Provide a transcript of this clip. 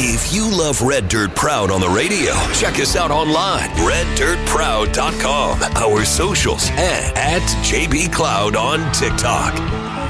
If you love Red Dirt Proud on the radio, check us out online, reddirtproud.com, our socials, and at JB Cloud on TikTok.